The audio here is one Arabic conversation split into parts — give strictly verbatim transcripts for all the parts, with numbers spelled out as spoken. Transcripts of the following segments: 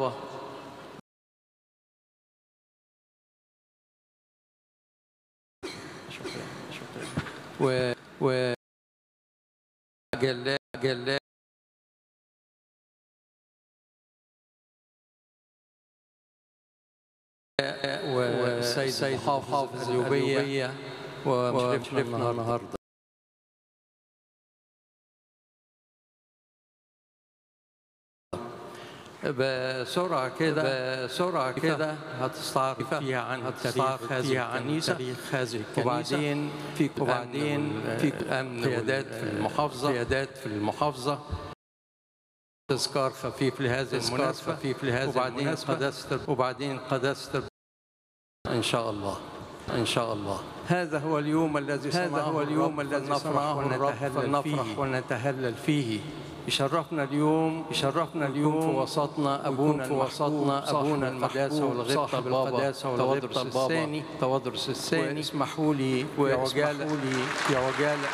بابا شكرا شكرا و و جلاء جلاء والسيد حافظ الأيوبية ومشرفنا النهارده. بسرعة كده بسرعة كده هتستعرف فيها عن تاريخ هذه الكنيسة تاريخ هذه الكنيسة وبعدين في وبعدين في أمن قيادات في المحافظة قيادات في المحافظة تذكار خفيف لهذه المناسبة خفيف لهذه وبعدين قداسة وبعدين قداسة إن شاء الله إن شاء الله. هذا هو اليوم الذي هذا هو اليوم الذي صنعه الرب فيه ونتهلل فيه. يشرفنا اليوم يشرفنا اليوم في وسطنا أبونا في وسطنا أبونا القداسة والغبطة القداسة والغبطة الثاني تودرس الثاني. اسمحوا لي واسمحوا لي في عجالة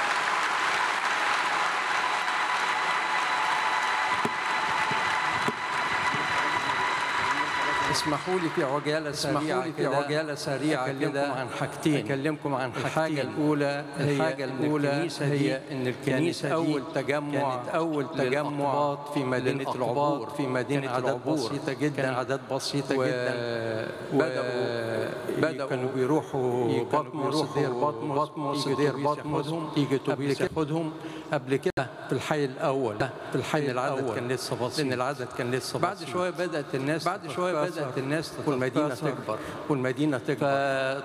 اسمحوا لي في عجالة سريعة في عجالة سريعة كده عن حاجتين. أكلمكم عن الحاجة الأولى الحاجة الأولى هي إن الكنيسة أول تجمع كانت أول تجمع في مدينة العبور في مدينة العبور بسيطة جدا عدد بسيطة جدا. بدأوا بدأوا كانوا بيروحوا بطمس دير بطمس دير بطمس يجي توبيس ياخدهم. قبل كده في الحي الأول في الحي العدد كان لسه بسيط لأن العدد كان لسه بسيط. بعد شوية بدأت الناس بعد شوية بدأت الناس والمدينة تكبر والمدينة تكبر